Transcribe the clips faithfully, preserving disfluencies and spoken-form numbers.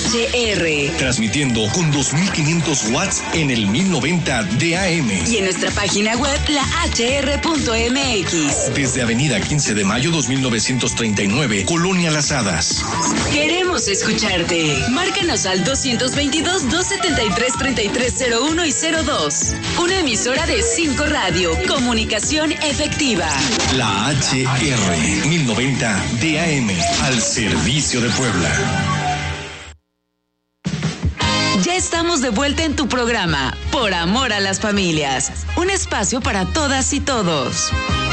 H R. Transmitiendo con dos mil quinientos watts en el mil noventa de A M. Y en nuestra página web, la h r punto m x. Desde Avenida quince de mayo dos mil novecientos treinta y nueve, Colonia Las Hadas. Queremos escucharte. Márcanos al doscientos veintidós, doscientos setenta y tres, treinta y tres cero uno y cero dos. Una emisora de cinco Radio. Comunicación efectiva. La H R mil noventa de A M. Al servicio de Puebla. Ya estamos de vuelta en tu programa, Por Amor a las Familias. Un espacio para todas y todos.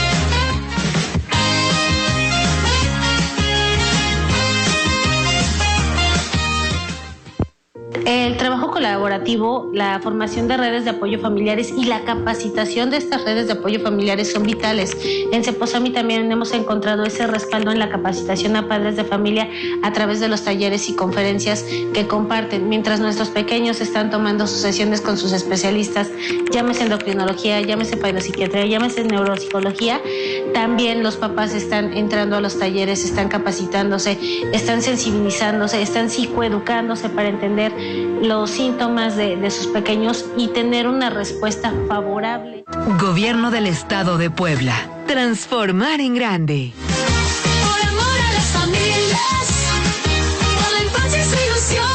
El trabajo colaborativo, la formación de redes de apoyo familiares y la capacitación de estas redes de apoyo familiares son vitales. En Ceposami también hemos encontrado ese respaldo en la capacitación a padres de familia a través de los talleres y conferencias que comparten, mientras nuestros pequeños están tomando sus sesiones con sus especialistas, llámese endocrinología, llámese psiquiatría, llámese neuropsicología. También los papás están entrando a los talleres, están capacitándose, están sensibilizándose, están psicoeducándose para entender los síntomas de, de sus pequeños y tener una respuesta favorable. Gobierno del Estado de Puebla. Transformar en grande. Por amor a las familias, por la infancia y su ilusión.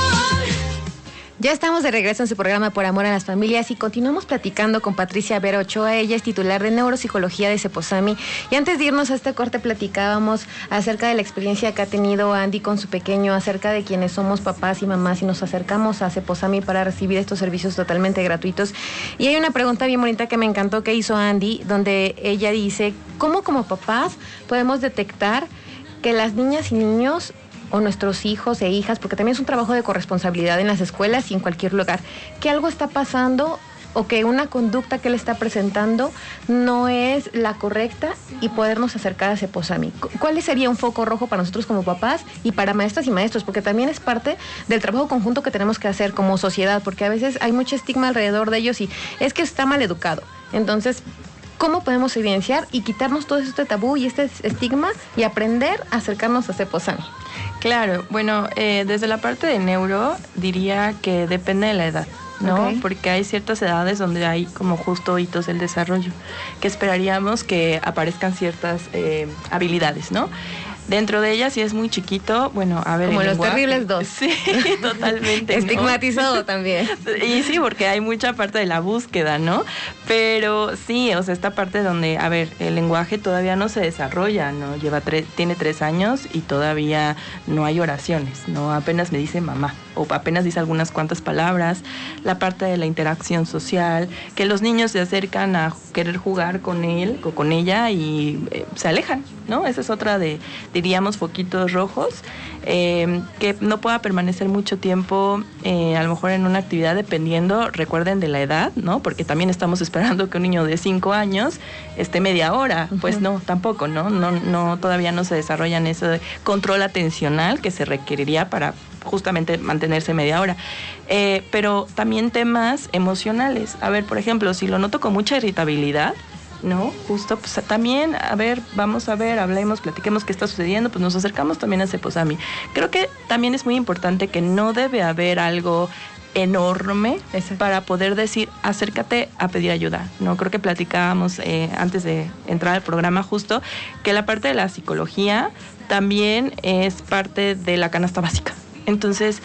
Ya estamos de regreso en su programa Por Amor a las Familias y continuamos platicando con Patricia Vera Ochoa. Ella es titular de Neuropsicología de Ceposami. Y antes de irnos a este corte platicábamos acerca de la experiencia que ha tenido Andy con su pequeño, acerca de quienes somos papás y mamás y nos acercamos a Ceposami para recibir estos servicios totalmente gratuitos. Y hay una pregunta bien bonita que me encantó que hizo Andy, donde ella dice, ¿cómo como papás podemos detectar que las niñas y niños o nuestros hijos e hijas, porque también es un trabajo de corresponsabilidad en las escuelas y en cualquier lugar, que algo está pasando o que una conducta que él está presentando no es la correcta y podernos acercar a Ceposami? ¿Cuál sería un foco rojo para nosotros como papás y para maestras y maestros? Porque también es parte del trabajo conjunto que tenemos que hacer como sociedad, porque a veces hay mucho estigma alrededor de ellos y es que está mal educado. Entonces, ¿cómo podemos evidenciar y quitarnos todo este tabú y este estigma y aprender a acercarnos a Ceposami? Claro, bueno, eh, desde la parte de neuro diría que depende de la edad, ¿no? Okay. Porque hay ciertas edades donde hay como justo hitos del desarrollo, que esperaríamos que aparezcan ciertas eh, habilidades, ¿no? Dentro de ella, si es muy chiquito, bueno, a ver... Como Los lenguaje. Terribles dos. Sí, totalmente. Estigmatizado, ¿no? También. Y sí, porque hay mucha parte de la búsqueda, ¿no? Pero sí, o sea, esta parte donde, a ver, el lenguaje todavía no se desarrolla, ¿no? Lleva tres, tiene tres años y todavía no hay oraciones, ¿no? Apenas me dice mamá, o apenas dice algunas cuantas palabras. La parte de la interacción social, que los niños se acercan a querer jugar con él o con ella y eh, se alejan, ¿no? Esa es otra de... diríamos foquitos rojos, eh, que no pueda permanecer mucho tiempo, eh, a lo mejor en una actividad, dependiendo, recuerden, de la edad, ¿no? Porque también estamos esperando que un niño de cinco años esté media hora, uh-huh. Pues no, tampoco, ¿no? No, no, todavía no se desarrollan ese de control atencional que se requeriría para justamente mantenerse media hora. Eh, pero también temas emocionales. A ver, por ejemplo, si lo noto con mucha irritabilidad, ¿no? Justo, pues también, a ver, vamos a ver, hablemos, platiquemos qué está sucediendo, pues nos acercamos también a Ceposami. Creo que también es muy importante que no debe haber algo enorme Exacto. para poder decir, acércate a pedir ayuda, ¿no? Creo que platicábamos eh, antes de entrar al programa justo, que la parte de la psicología también es parte de la canasta básica. Entonces,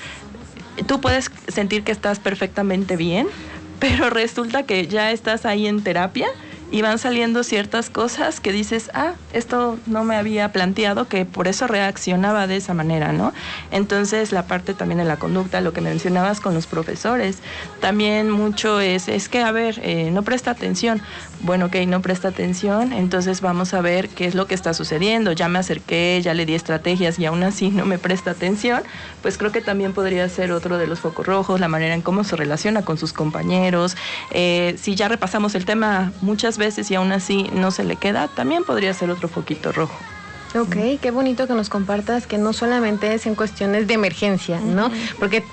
tú puedes sentir que estás perfectamente bien, pero resulta que ya estás ahí en terapia y van saliendo ciertas cosas que dices, ah, esto no me había planteado, que por eso reaccionaba de esa manera, ¿no? Entonces, la parte también de la conducta, lo que mencionabas con los profesores, también mucho es, es que, a ver, eh, no presta atención. Bueno, ok, no presta atención, entonces vamos a ver qué es lo que está sucediendo. Ya me acerqué, ya le di estrategias y aún así no me presta atención, pues creo que también podría ser otro de los focos rojos, la manera en cómo se relaciona con sus compañeros. Eh, si ya repasamos el tema muchas veces, veces y aún así no se le queda, también podría ser otro foquito rojo. Ok, qué bonito que nos compartas que no solamente es en cuestiones de emergencia, ¿no? Uh-huh. Porque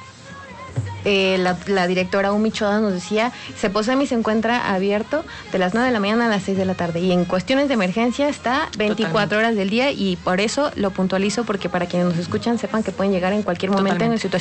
eh, la, la directora Umi Choda nos decía, Ceposami se encuentra abierto de las nueve de la mañana a las seis de la tarde y en cuestiones de emergencia está veinticuatro Totalmente. Horas del día y por eso lo puntualizo, porque para quienes nos escuchan sepan que pueden llegar en cualquier momento Totalmente. En situación